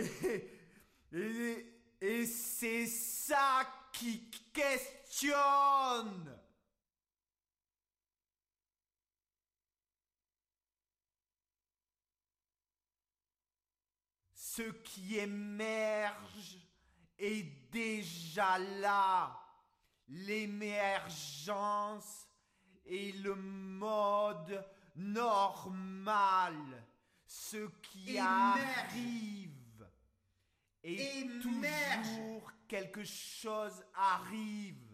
Et c'est ça qui questionne. Ce qui émerge est déjà là. L'émergence est le mode normal. Ce qui arrive et toujours quelque chose arrive.